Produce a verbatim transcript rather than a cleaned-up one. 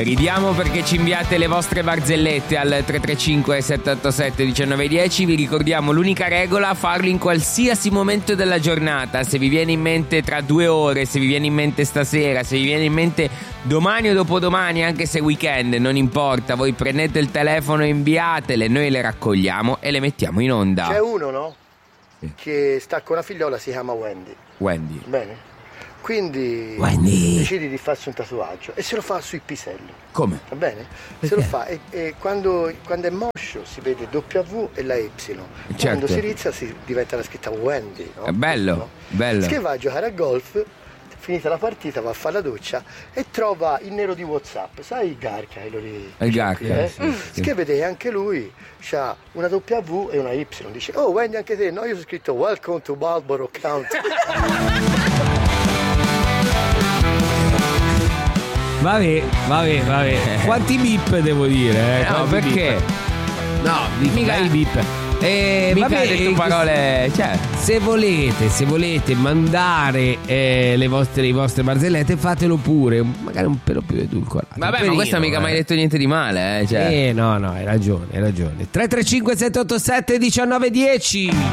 Ridiamo perché ci inviate le vostre barzellette al tre tre cinque sette otto sette uno nove uno zero. Vi ricordiamo l'unica regola: farlo in qualsiasi momento della giornata. Se vi viene in mente tra due ore, se vi viene in mente stasera, se vi viene in mente domani o dopodomani, anche se weekend, non importa, voi prendete il telefono e inviatele, noi le raccogliamo e le mettiamo in onda. C'è uno, no? Sì. Che sta con una figliola, si chiama Wendy. Wendy. Bene. Quindi Wendy. decidi di farsi un tatuaggio e se lo fa sui piselli. Come? Va bene? Perché? Se lo fa e, e quando, quando è moscio si vede W e la Y. Certo. Quando si rizza si diventa la scritta Wendy, no? È bello, no? bello. Che va a giocare a golf, finita la partita va a fare la doccia e trova il nero di WhatsApp, sai il Garca? Il Garca, eh? sì, sì. Che vede anche lui c'ha una W e una Y, dice oh Wendy anche te, no io sono scritto Welcome to Marlboro County. Vabbè, vabbè, vabbè. Quanti bip devo dire? Eh? No, Quanti perché? Bip? No, dico, Mica- dai bip. Eh, Mica vabbè, hai detto eh, parole, cioè. Se volete, se volete mandare eh, le vostre, le vostre barzellette, fatelo pure, magari un pelo più edulcorato. Vabbè, Un ma questa pelino, mica eh. mai detto niente di male, eh, cioè. Eh, no, no, hai ragione, hai ragione. tre tre cinque sette otto sette uno nove uno zero.